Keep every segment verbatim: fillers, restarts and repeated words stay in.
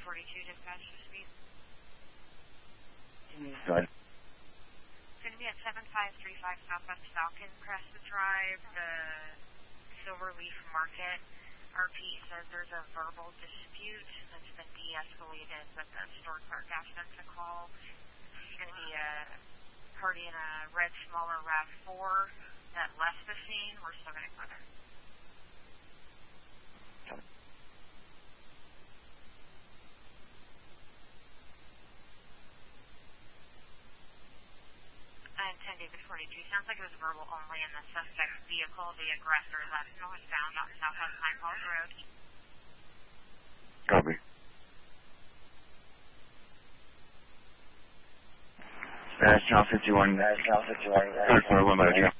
forty-two dispatch to speed. Go ahead. It's going to be at seven five three five Southwest Falcon Crest Drive, the Silverleaf Market. R P says there's a verbal dispute that's been de-escalated, but the store clerk asked them to call. It's going to be a party in a red smaller RAV four that left the scene. We're still going to go there. And ten David forty-two, sounds like it was verbal only in the suspect's vehicle. The aggressor left northbound on Southwest Pine Falls Road. Copy. Spanish Channel fifty-one. Spanish Channel fifty-one. Third floor, one by audio.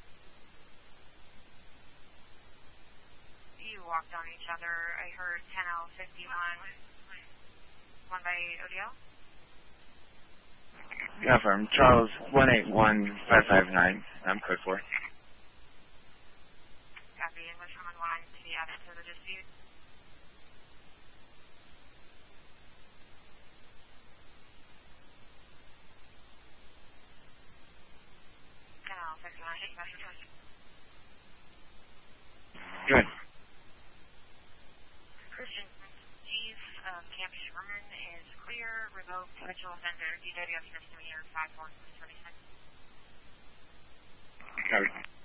You walked on each other. I heard ten L fifty-one. One by O D L? Confirm. Charles, one eight one five five nine. I'm code four. Copy. English one one to be added to the dispute. ten L fifty-one, take message. Good. Christian, Chief of Camp Sherman is clear. Revoked. Habitual offender. D W F misdemeanor five four six twenty-six. Copy.